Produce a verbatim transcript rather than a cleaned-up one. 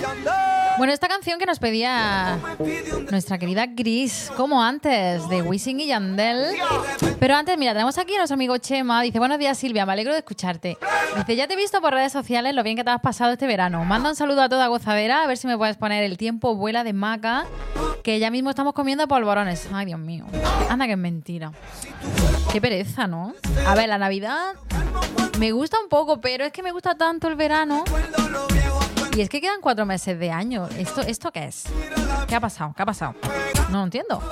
Bueno, esta canción que nos pedía nuestra querida Gris, como antes, de Wisin y Yandel. Pero antes, mira, tenemos aquí a nuestro amigo Chema. Dice, buenos días, Silvia, me alegro de escucharte. Dice, ya te he visto por redes sociales lo bien que te has pasado este verano. Manda un saludo a toda gozadera, a ver si me puedes poner El tiempo vuela de Maca, que ya mismo estamos comiendo polvorones. Ay, Dios mío. Anda, que es mentira. Qué pereza, ¿no? A ver, la Navidad me gusta un poco, pero es que me gusta tanto el verano. Y es que quedan cuatro meses de año. ¿Esto, ¿Esto qué es? ¿Qué ha pasado? ¿Qué ha pasado? No lo entiendo.